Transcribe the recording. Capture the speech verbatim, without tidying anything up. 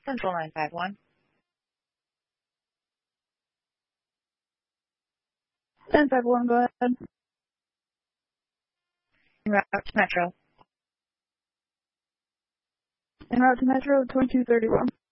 Central nine five one. nine five one, go ahead. En route to Metro. En route to Metro, twenty-two thirty-one.